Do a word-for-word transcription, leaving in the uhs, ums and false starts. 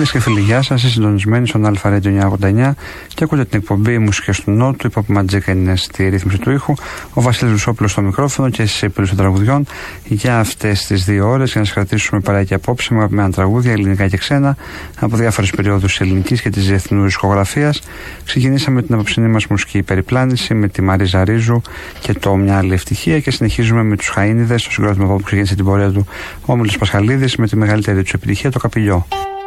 Φίλες και φίλοι, γεια σας. Είστε συντονισμένοι στον Αλφα Radio εννιακόσια ογδόντα εννιά και ακούτε την εκπομπή Μουσικές του Νότου. Η Pop Ματζίκα είναι στη ρύθμιση του ήχου, ο Βασίλης Βουσόπουλος στο μικρόφωνο και στις επιλογές των τραγουδιών για αυτές τις δύο ώρες, για να σας κρατήσουμε παρέα και απόψε με αγαπημένα τραγούδια ελληνικά και ξένα από διάφορες περιόδους της ελληνικής και της διεθνούς δισκογραφίας. Ξεκινήσαμε την απόψινή μας μουσική περιπλάνηση με τη Μαρίζα Ρίζου και το Μια Άλλη Ευτυχία και συνεχίζουμε με τους Χαΐνιδες, το συγκρότημα που ξεκίνησε την πορεία του ο Όμιλος Πασχαλίδης με τη μεγαλύτερη του επιτυχία, το Καπηλιό.